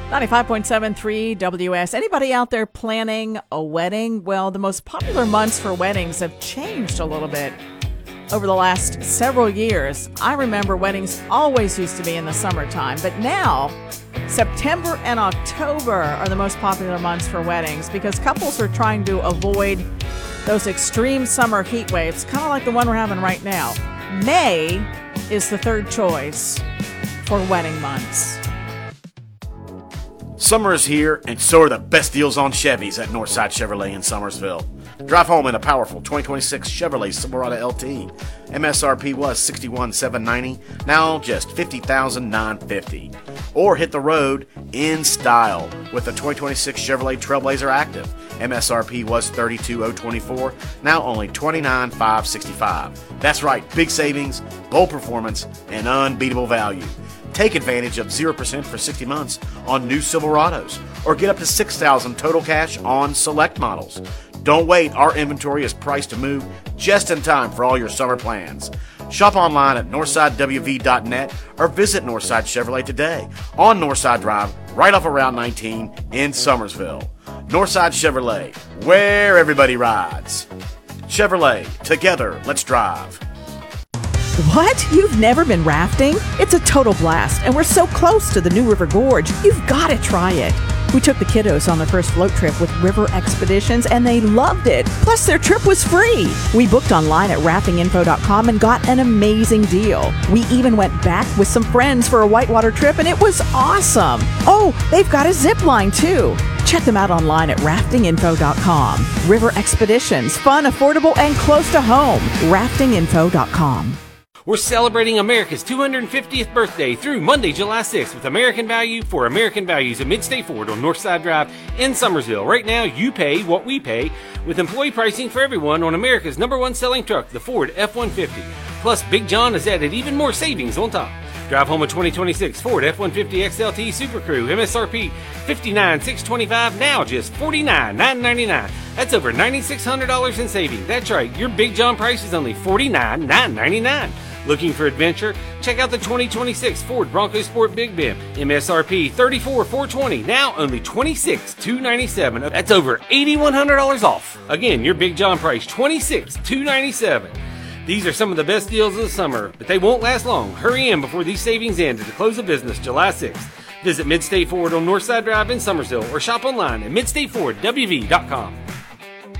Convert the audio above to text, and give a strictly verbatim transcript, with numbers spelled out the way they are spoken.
ninety-five point seven three W S. Anybody out there planning a wedding? Well, the most popular months for weddings have changed a little bit over the last several years. I remember weddings always used to be in the summertime, but now September and October are the most popular months for weddings because couples are trying to avoid those extreme summer heat waves, kind of like the one we're having right now. May is the third choice for wedding months. Summer is here, and so are the best deals on Chevys at Northside Chevrolet in Summersville. Drive home in a powerful twenty twenty-six Chevrolet Silverado L T. M S R P was sixty-one thousand seven hundred ninety dollars, now just fifty thousand nine hundred fifty dollars. Or hit the road in style with the twenty twenty-six Chevrolet Trailblazer Active. M S R P was thirty-two thousand twenty-four dollars, now only twenty-nine thousand five hundred sixty-five dollars. That's right, big savings, bold performance, and unbeatable value. Take advantage of zero percent for sixty months on new Silverados, or get up to six thousand dollars total cash on select models. Don't wait, our inventory is priced to move just in time for all your summer plans. Shop online at northside w v dot net or visit Northside Chevrolet today on Northside Drive, right off of Route nineteen in Summersville. Northside Chevrolet, where everybody rides. Chevrolet, together, let's drive. What? You've never been rafting? It's a total blast, and we're so close to the New River Gorge. You've got to try it. We took the kiddos on their first float trip with River Expeditions, and they loved it. Plus, their trip was free. We booked online at rafting info dot com and got an amazing deal. We even went back with some friends for a whitewater trip, and it was awesome. Oh, they've got a zip line, too. Check them out online at rafting info dot com. River Expeditions, fun, affordable, and close to home. rafting info dot com. We're celebrating America's two hundred fiftieth birthday through Monday, July sixth with American Value for American Values at Midstate Ford on Northside Drive in Summersville. Right now, you pay what we pay with employee pricing for everyone on America's number one selling truck, the Ford F one fifty. Plus, Big John has added even more savings on top. Drive home a twenty twenty-six Ford F one fifty X L T Super Crew, M S R P fifty-nine thousand six hundred twenty-five dollars, now just forty-nine thousand nine hundred ninety-nine dollars. That's over nine thousand six hundred dollars in savings. That's right, your Big John price is only forty-nine thousand nine hundred ninety-nine dollars. Looking for adventure? Check out the twenty twenty-six Ford Bronco Sport Big Bend. M S R P thirty-four thousand four hundred twenty dollars, now only twenty-six thousand two hundred ninety-seven dollars. That's over eight thousand one hundred dollars off. Again, your Big John price, twenty-six thousand two hundred ninety-seven dollars. These are some of the best deals of the summer, but they won't last long. Hurry in before these savings end at the close of business July sixth. Visit Midstate Ford on Northside Drive in Summersville or shop online at midstate ford w v dot com.